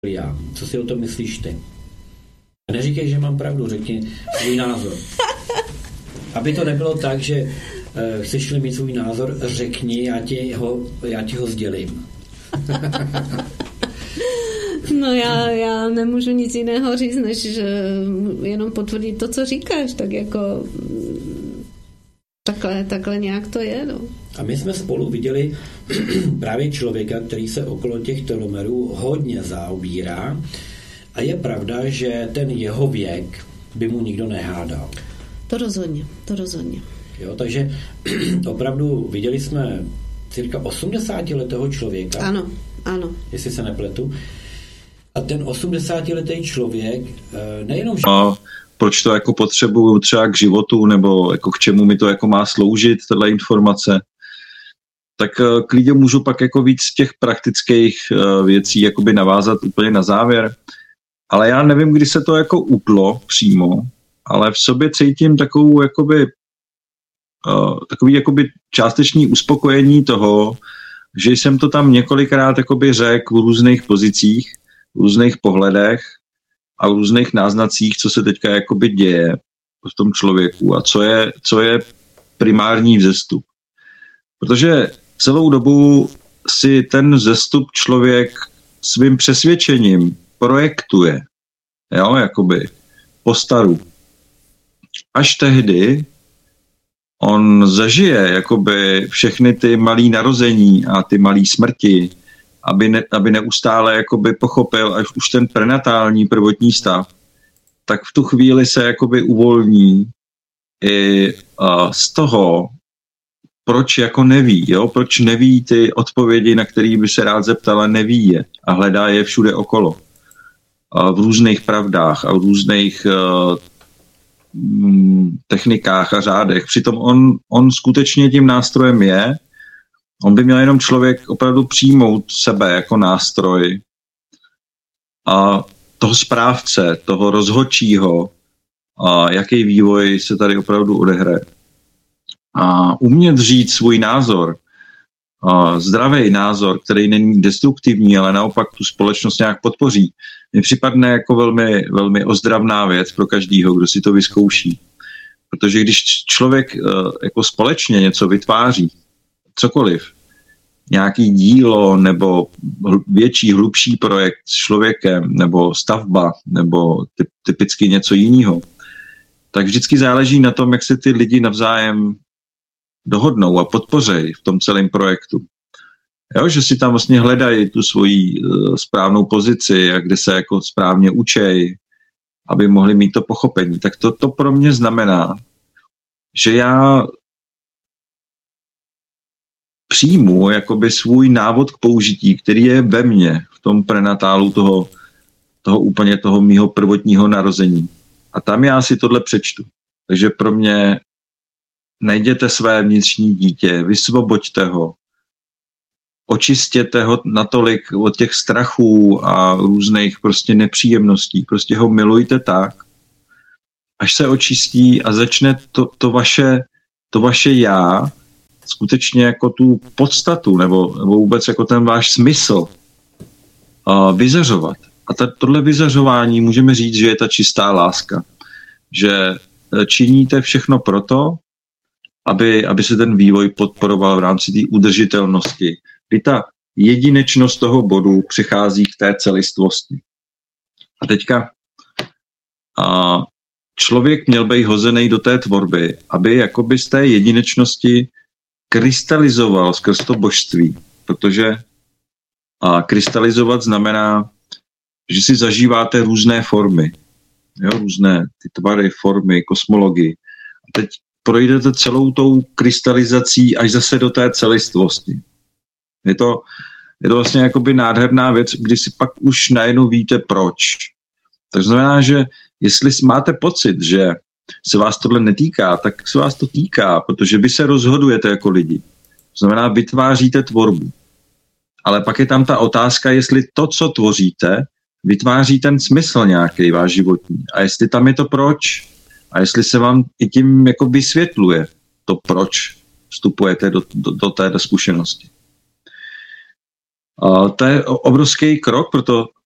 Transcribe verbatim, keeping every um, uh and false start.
já. Co si o tom myslíš ty? A neříkej, že mám pravdu, řekni svůj názor. Aby to nebylo tak, že uh, chceš-li mít svůj názor, řekni, já ti ho, já ti ho sdělím. No já, já nemůžu nic jiného říct, než že jenom potvrdit to, co říkáš, tak jako takhle, takhle nějak to je, no. A my jsme spolu viděli právě člověka, který se okolo těch telomerů hodně zaobírá a je pravda, že ten jeho věk by mu nikdo nehádal. To rozhodně, to rozhodně. Jo, takže opravdu viděli jsme cirka osmdesátiletého člověka. Ano, ano. Jestli se nepletu. A ten osmdesátiletý člověk nejenom... A proč to jako potřebuju třeba k životu, nebo jako k čemu mi to jako má sloužit, tato informace, tak klidně můžu pak jako víc těch praktických věcí jakoby navázat úplně na závěr. Ale já nevím, kdy se to jako utlo přímo, ale v sobě cítím takovou jakoby, uh, takový jakoby částečný uspokojení toho, že jsem to tam několikrát jakoby řekl v různých pozicích, v různých pohledech a v různých náznacích, co se teďka jakoby děje v tom člověku a co je, co je primární vzestup. Protože celou dobu si ten vzestup člověk svým přesvědčením projektuje, jo, jakoby postaru. Až tehdy on zažije jakoby všechny ty malý narození a ty malý smrti, aby, ne, aby neustále jakoby pochopil až už ten prenatální prvotní stav, tak v tu chvíli se jakoby uvolní i uh, z toho, proč jako neví, jo? Proč neví ty odpovědi, na které by se rád zeptala, neví je a hledá je všude okolo. Uh, v různých pravdách a v různých uh, technikách a řádech. Přitom on, on skutečně tím nástrojem je. On by měl jenom člověk opravdu přijmout sebe jako nástroj a toho správce, toho rozhodčího, a jaký vývoj se tady opravdu odehraje. A umět říct svůj názor, a zdravý názor, který není destruktivní, ale naopak tu společnost nějak podpoří, mi připadne jako velmi, velmi ozdravná věc pro každýho, kdo si to vyzkouší. Protože když člověk jako společně něco vytváří, cokoliv, nějaký dílo nebo větší, hlubší projekt s člověkem nebo stavba nebo typicky něco jiného, tak vždycky záleží na tom, jak se ty lidi navzájem dohodnou a podpořejí v tom celém projektu. Jo, že si tam vlastně hledají tu svoji uh, správnou pozici a kde se jako správně učej, aby mohli mít to pochopení. Tak to, to pro mě znamená, že já přijmu jakoby svůj návod k použití, který je ve mně, v tom prenatálu toho, toho úplně toho mýho prvotního narození. A tam já si tohle přečtu. Takže pro mě najděte své vnitřní dítě, vysvoboďte ho, očistěte ho natolik od těch strachů a různých prostě nepříjemností. Prostě ho milujte tak, až se očistí a začne to, to, vaše, to vaše já skutečně jako tu podstatu nebo, nebo vůbec jako ten váš smysl uh, vyzařovat. A ta, tohle vyzařování můžeme říct, že je ta čistá láska. Že činíte všechno proto, aby, aby se ten vývoj podporoval v rámci té udržitelnosti. Kdy ta jedinečnost toho bodu přichází k té celistvosti. A teďka a člověk měl být hozený do té tvorby, aby jakoby z té jedinečnosti krystalizoval skrz to božství. Protože a krystalizovat znamená, že si zažíváte různé formy. Jo, různé ty tvary, formy, kosmologii. A teď projdete celou tou krystalizací až zase do té celistvosti. Je to, je to vlastně jakoby nádherná věc, kdy si pak už najednou víte proč. To znamená, že jestli máte pocit, že se vás tohle netýká, tak se vás to týká, protože vy se rozhodujete jako lidi. To znamená, vytváříte tvorbu. Ale pak je tam ta otázka, jestli to, co tvoříte, vytváří ten smysl nějaký váš životní. A jestli tam je to proč. A jestli se vám i tím jako vysvětluje to, proč vstupujete do, do, do této zkušenosti. A to je obrovský krok, proto